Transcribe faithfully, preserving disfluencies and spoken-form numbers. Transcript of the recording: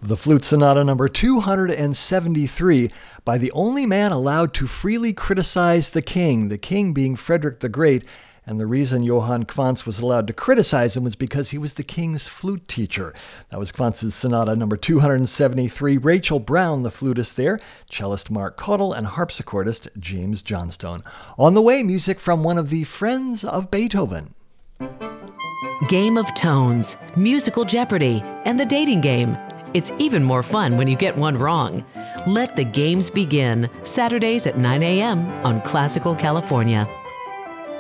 The Flute Sonata number two hundred seventy-three by the only man allowed to freely criticize the king, the king being Frederick the Great. And the reason Johann Quantz was allowed to criticize him was because he was the king's flute teacher. That was Quantz's Sonata number two hundred seventy-three. Rachel Brown, the flutist there, cellist Mark Caudill, and harpsichordist James Johnstone. On the way, music from one of the friends of Beethoven. Game of Tones, Musical Jeopardy, and the dating game. It's even more fun when you get one wrong. Let the games begin, Saturdays at nine a.m. on Classical California.